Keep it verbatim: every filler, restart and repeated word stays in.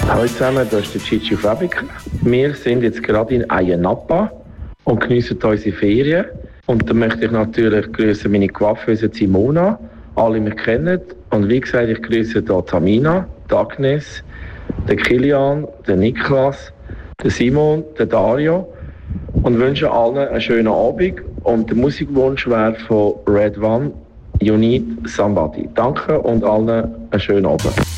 Hallo zusammen, das ist der Cici Fabrica. Wir sind jetzt gerade in Ayia Napa und geniessen unsere Ferien. Und dann möchte ich natürlich grüßen meine Coiffeuse Simona, alle mich kennen. Und wie gesagt, ich grüße hier Tamina, die Agnes, den Kilian, den Niklas, den Simon, den Dario und wünsche allen einen schönen Abend. Und der Musikwunsch wäre von Red One, You Need Somebody. Danke und allen einen schönen Abend.